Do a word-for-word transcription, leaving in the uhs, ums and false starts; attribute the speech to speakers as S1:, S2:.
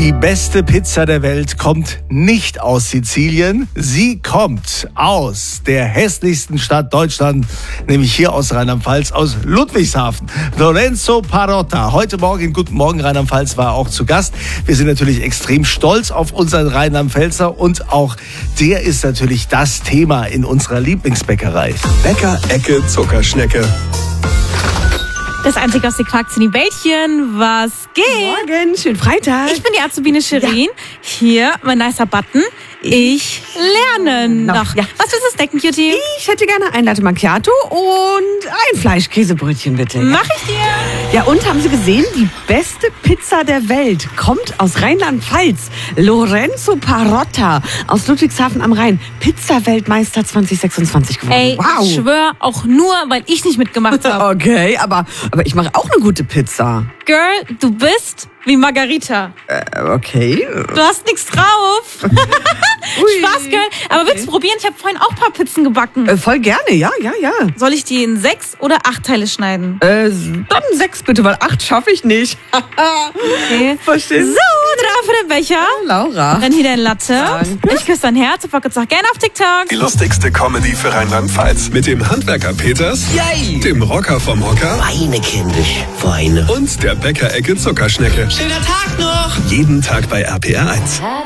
S1: Die beste Pizza der Welt kommt nicht aus Sizilien. Sie kommt aus der hässlichsten Stadt Deutschlands, nämlich hier aus Rheinland-Pfalz, aus Ludwigshafen. Lorenzo Parotta. Heute Morgen in Guten Morgen Rheinland-Pfalz war er auch zu Gast. Wir sind natürlich extrem stolz auf unseren Rheinland-Pfälzer und auch der ist natürlich das Thema in unserer Lieblingsbäckerei.
S2: Bäcker Ecke Zuckerschnecke.
S3: Das einzigste Quark-Bällchen, was geht?
S4: Morgen, schönen Freitag.
S3: Ich bin die Azubine Shirin. Ja. Hier, mein nicer Button. Ich lerne noch. noch. Ja. Was willst du snacken, Cutie?
S4: Ich hätte gerne ein Latte Macchiato und ein Fleischkäsebrötchen, bitte. Ja.
S3: Mach ich dir.
S4: Ja, und haben Sie gesehen, die beste Pizza der Welt kommt aus Rheinland-Pfalz. Lorenzo Parotta aus Ludwigshafen am Rhein. Pizza-Weltmeister zwanzig sechsundzwanzig geworden.
S3: Ey,
S4: wow.
S3: Ich schwör auch nur, weil ich nicht mitgemacht habe.
S4: Okay, aber, aber ich mache auch eine gute Pizza.
S3: Girl, du bist wie Margarita.
S4: Äh, okay.
S3: Du hast nichts drauf. Spaß, Girl. Aber okay. Willst du probieren? Ich habe vorhin auch ein paar Pizzen gebacken.
S4: Äh, voll gerne, ja, ja, ja.
S3: Soll ich die in sechs oder acht Teile schneiden?
S4: Äh, dann sechs bitte, weil acht schaffe ich nicht.
S3: Okay.
S4: Verstehst du?
S3: So, drauf für den Becher.
S4: Ja, Laura.
S3: Dann hier dein Latte.
S4: Danke.
S3: Ich küsse dein Herz und folge uns auch gerne auf TikTok.
S2: Die lustigste Comedy für Rheinland-Pfalz. Mit dem Handwerker Peters,
S5: Yay.
S2: dem Rocker vom Hocker
S5: Weine, kindisch, Weine.
S2: und der Bäcker Ecke Zuckerschnecke.
S5: Schöner Tag noch.
S2: Jeden Tag bei R P R eins.